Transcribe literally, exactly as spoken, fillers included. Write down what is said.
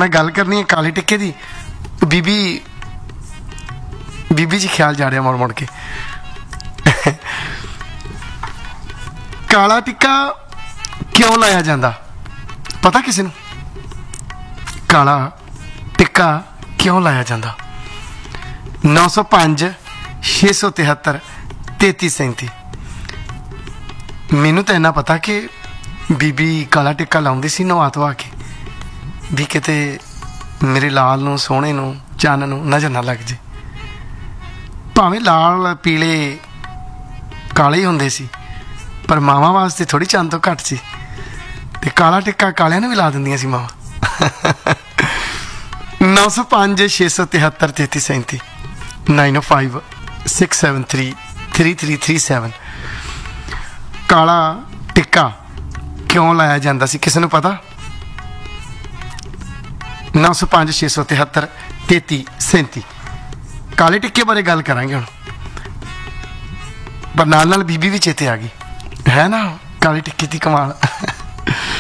मैं गल करनी है काले टिक्के की। बीबी बीबी जी ख्याल जा रहा मुड़ मुड़ के। काला टिक्का क्यों लाया जाता पता किसी नूं? काला टिक्का क्यों लाया जाता? नौ सौ पाँच छे सौ तिहत्तर तेती सैंती। मैनू तो इन्ना पता कि बीबी काला टिक्का लाउंदी सी नवा धवा के भी किते मेरे लाल नूं सोहणे नूं चन्न नूं नज़र ना लग जे। भावें लाल पीले काले ही हुंदे सी पर मावां वास्ते थोड़ी चंद तो घट सी ते काला टिक्का कालियां नूं भी ला दिंदियां सी मावां। नौ सौ पाँच छे सौ तिहत्तर तेती सैंती नाइन ओ five six seven three three three three seven. काला टिक्का क्यों लाया जाता सी किसी नूं पता? नौ सौ पाँच छे सौ तिहत्तर तेती सैंती। काले टिक्के बारे गल करांगे हुण पर नाल नाल बीबी भी चेते आ गई है ना काले टिक्के की कमाल।